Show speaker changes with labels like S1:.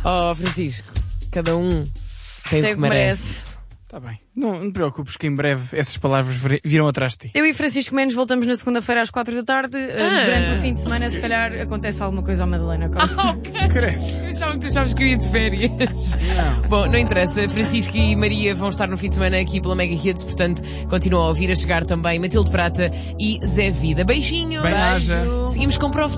S1: Oh, Francisco, cada um tem o que merece.
S2: Está bem. Não te preocupes que em breve essas palavras virão atrás de ti.
S3: Eu e Francisco Mendes voltamos na segunda-feira às 4 da tarde. Durante o fim de semana, se calhar, acontece alguma coisa à Madalena Costa.
S1: Ok.
S2: Credo.
S1: Eu achava que tu achavas que eu ia de férias.
S2: Não.
S1: Bom, não interessa. Francisco e Maria vão estar no fim de semana aqui pela Mega Hits, portanto, continuam a ouvir, a chegar também Matilde Prata e Zé Vida. Beijinhos.
S2: Bem-aja.
S1: Seguimos com Prof.